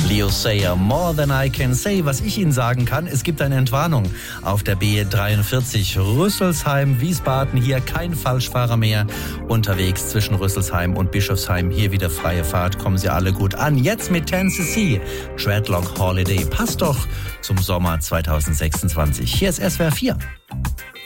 Leo Sayer, More Than I Can Say. Was ich Ihnen sagen kann, es gibt eine Entwarnung auf der B43 Rüsselsheim, Wiesbaden. Hier kein Falschfahrer mehr unterwegs zwischen Rüsselsheim und Bischofsheim. Hier wieder freie Fahrt. Kommen Sie alle gut an. Jetzt mit Tennessee, Dreadlock Holiday. Passt doch zum Sommer 2026. Hier ist SWR 4.